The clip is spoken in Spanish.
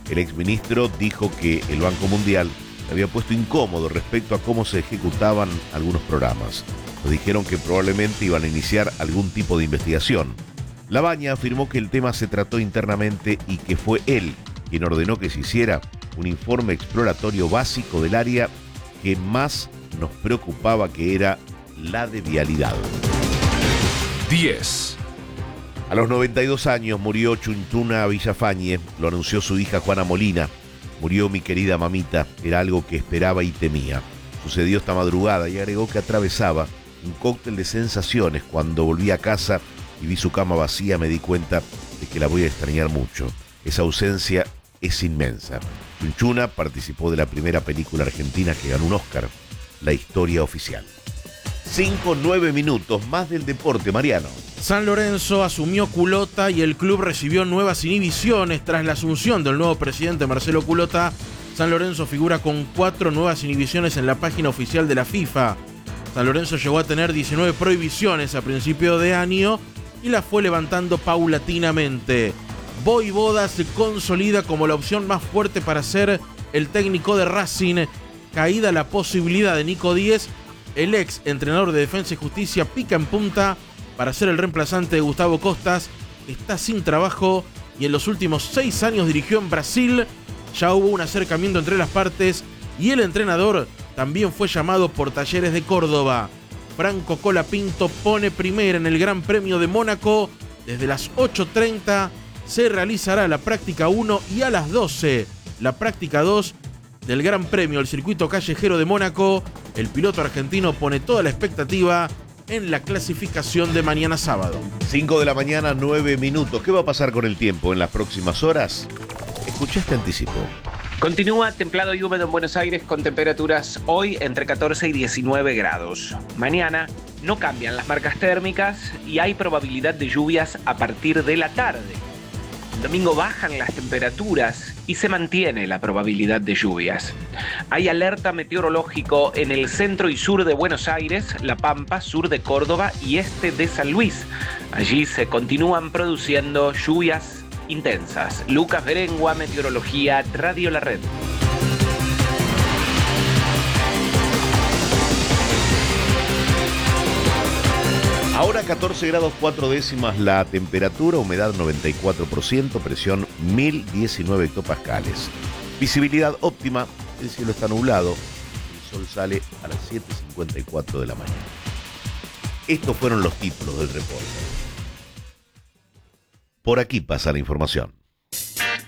El exministro dijo que el Banco Mundial se había puesto incómodo respecto a cómo se ejecutaban algunos programas. Nos dijeron que probablemente iban a iniciar algún tipo de investigación. Labaña afirmó que el tema se trató internamente y que fue él quien ordenó que se hiciera un informe exploratorio básico del área que más nos preocupaba, que era la de vialidad. 10. A los 92 años murió Chunchuna Villafañe, lo anunció su hija Juana Molina. Murió mi querida mamita, era algo que esperaba y temía. Sucedió esta madrugada y agregó que atravesaba un cóctel de sensaciones. Cuando volví a casa y vi su cama vacía, me di cuenta de que la voy a extrañar mucho. Esa ausencia es inmensa. Chunchuna participó de la primera película argentina que ganó un Oscar, La Historia Oficial. 5-9 minutos más del deporte, Mariano. San Lorenzo asumió Culota y el club recibió nuevas inhibiciones tras la asunción del nuevo presidente Marcelo Culota. San Lorenzo figura con 4 nuevas inhibiciones en la página oficial de la FIFA. San Lorenzo llegó a tener 19 prohibiciones a principio de año y las fue levantando paulatinamente. Vojvoda se consolida como la opción más fuerte para ser el técnico de Racing. Caída la posibilidad de Nico Díez, el ex entrenador de Defensa y Justicia pica en punta para ser el reemplazante de Gustavo Costas. Está sin trabajo y en los últimos 6 años dirigió en Brasil. Ya hubo un acercamiento entre las partes y el entrenador también fue llamado por Talleres de Córdoba. Franco Colapinto pone primera en el Gran Premio de Mónaco. Desde las 8:30 se realizará la práctica 1 y a las 12 la práctica 2 del Gran Premio, el circuito callejero de Mónaco. El piloto argentino pone toda la expectativa en la clasificación de mañana sábado. 5 de la mañana, 9 minutos. ¿Qué va a pasar con el tiempo en las próximas horas? Escuché este anticipo. Continúa templado y húmedo en Buenos Aires con temperaturas hoy entre 14 y 19 grados. Mañana no cambian las marcas térmicas y hay probabilidad de lluvias a partir de la tarde. El domingo bajan las temperaturas y se mantiene la probabilidad de lluvias. Hay alerta meteorológico en el centro y sur de Buenos Aires, La Pampa, sur de Córdoba y este de San Luis. Allí se continúan produciendo lluvias intensas. Lucas Berengua, Meteorología, Radio La Red. Ahora 14 grados 4 décimas la temperatura, humedad 94%, presión 1019 hectopascales. Visibilidad óptima, el cielo está nublado, el sol sale a las 7:54 de la mañana. Estos fueron los títulos del reporte. Por aquí pasa la información.